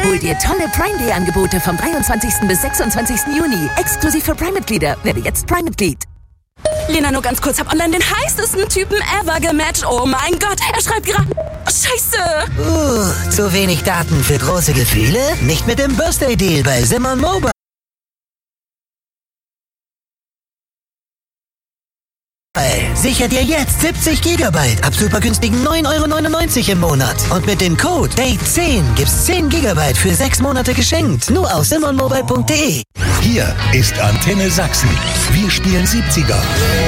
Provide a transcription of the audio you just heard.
Hol dir tolle Prime Day Angebote vom 23. bis 26. Juni. Exklusiv für Prime-Mitglieder. Werde jetzt Prime-Mitglied. Lena, nur ganz kurz, hab online den heißesten Typen ever gematcht. Oh mein Gott, er schreibt gerade... Scheiße! Zu wenig Daten für große Gefühle? Nicht mit dem Birthday Deal bei Simon Mobile. Sicher dir jetzt 70 GB ab super günstigen 9,99 € im Monat. Und mit dem Code DATE10 gibt's 10 GB für 6 Monate geschenkt. Nur auf simonmobile.de. Hier ist Antenne Sachsen. Wir spielen 70er.